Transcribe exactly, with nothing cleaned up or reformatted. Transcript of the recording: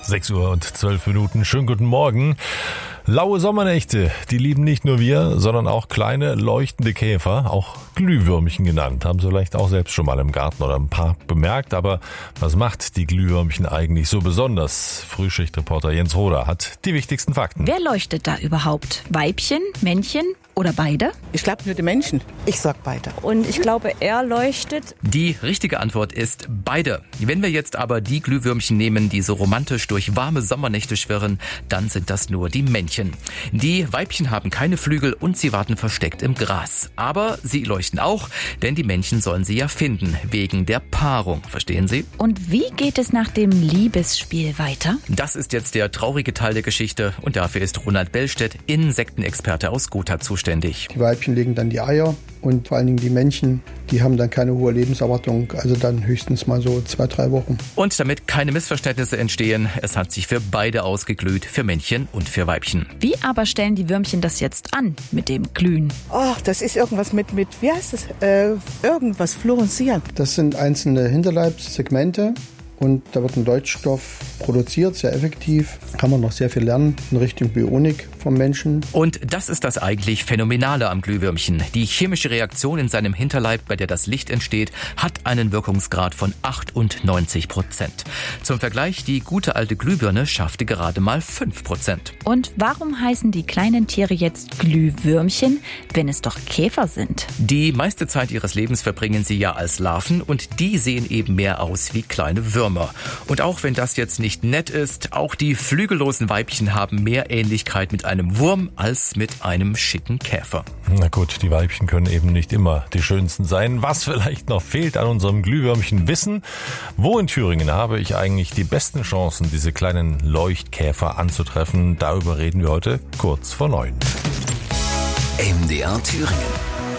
sechs Uhr und zwölf Minuten. Schönen guten Morgen. Laue Sommernächte, die lieben nicht nur wir, sondern auch kleine leuchtende Käfer, auch Glühwürmchen genannt. Haben Sie vielleicht auch selbst schon mal im Garten oder im Park bemerkt. Aber was macht die Glühwürmchen eigentlich so besonders? Frühschichtreporter Jens Roder hat die wichtigsten Fakten. Wer leuchtet da überhaupt? Weibchen, Männchen oder beide? Ich glaube nur die Menschen. Ich sag beide. Und ich glaube, er leuchtet. Die richtige Antwort ist beide. Wenn wir jetzt aber die Glühwürmchen nehmen, die so romantisch durch warme Sommernächte schwirren, dann sind das nur die Männchen. Die Weibchen haben keine Flügel und sie warten versteckt im Gras. Aber sie leuchten auch, denn die Männchen sollen sie ja finden, wegen der Paarung. Verstehen Sie? Und wie geht es nach dem Liebesspiel weiter? Das ist jetzt der traurige Teil der Geschichte und dafür ist Ronald Bellstedt, Insektenexperte aus Gotha, zuständig. Die Weibchen legen dann die Eier und vor allen Dingen die Männchen, die haben dann keine hohe Lebenserwartung, also dann höchstens mal so zwei, drei Wochen. Und damit keine Missverständnisse entstehen, es hat sich für beide ausgeglüht, für Männchen und für Weibchen. Wie aber stellen die Würmchen das jetzt an mit dem Glühen? Ach, das ist irgendwas mit, mit wie heißt es? Äh, irgendwas fluoreszieren. Das sind einzelne Hinterleibssegmente. Und da wird ein Leuchtstoff produziert, sehr effektiv. Kann man noch sehr viel lernen in Richtung Bionik vom Menschen. Und das ist das eigentlich Phänomenale am Glühwürmchen. Die chemische Reaktion in seinem Hinterleib, bei der das Licht entsteht, hat einen Wirkungsgrad von achtundneunzig Prozent. Zum Vergleich, die gute alte Glühbirne schaffte gerade mal fünf Prozent. Und warum heißen die kleinen Tiere jetzt Glühwürmchen, wenn es doch Käfer sind? Die meiste Zeit ihres Lebens verbringen sie ja als Larven und die sehen eben mehr aus wie kleine Würmer. Und auch wenn das jetzt nicht nett ist, auch die flügellosen Weibchen haben mehr Ähnlichkeit mit einem Wurm als mit einem schicken Käfer. Na gut, die Weibchen können eben nicht immer die schönsten sein. Was vielleicht noch fehlt an unserem Glühwürmchen-Wissen? Wo in Thüringen habe ich eigentlich die besten Chancen, diese kleinen Leuchtkäfer anzutreffen? Darüber reden wir heute kurz vor neun. M D R Thüringen.